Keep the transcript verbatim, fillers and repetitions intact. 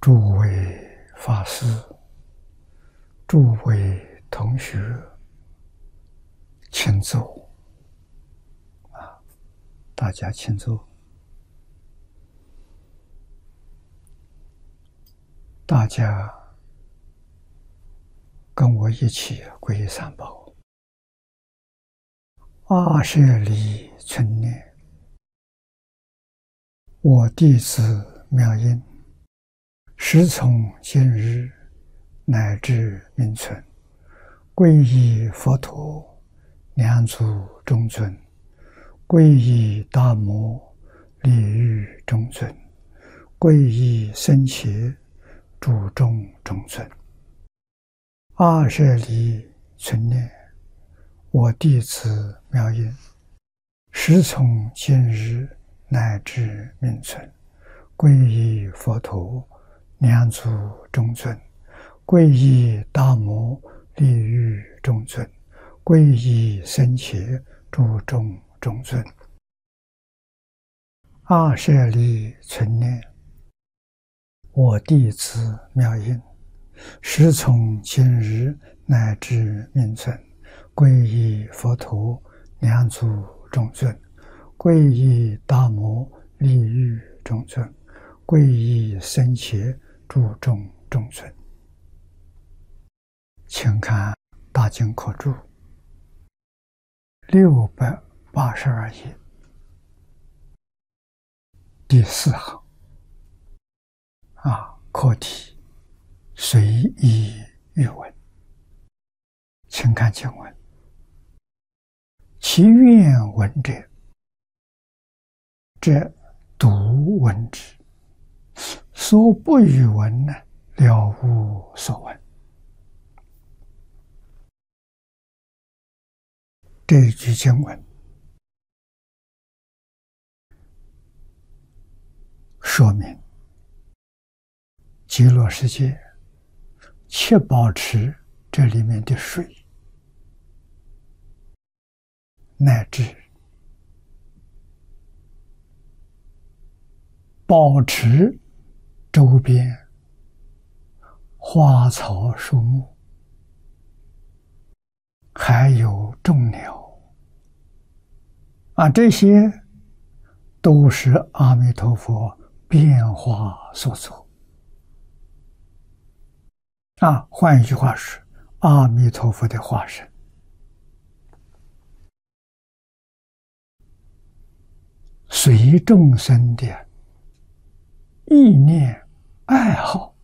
诸位法师、诸位同学，请坐啊！大家请坐。大家跟我一起皈依三宝。阿舍利存念，我弟子妙音，时从今日乃至命存，皈依佛陀、两祖中尊，皈依大摩利欲中尊，皈依僧伽诸众中尊。阿舍利存念，我弟子妙音，时从今日乃至命存，皈依佛陀、两祖中尊，皈依大摩利欲中尊，皈依僧伽诸众中尊。阿舍利存念，我弟子妙音，时从今日乃至命存，皈依佛陀、两祖中尊，皈依大摩利欲中尊，皈依僧伽诸众中尊。请看大经科注六百八十二页第四行啊，课题随意语文。请看经文：其愿闻者，则读闻之；所不与闻呢，了无所闻。这一句经文说明极乐世界切保持这里面的水，乃至保持周边花草树木，还有众鸟啊，这些都是阿弥陀佛变化所作啊。换一句话是，阿弥陀佛的化身，随众生的意念爱好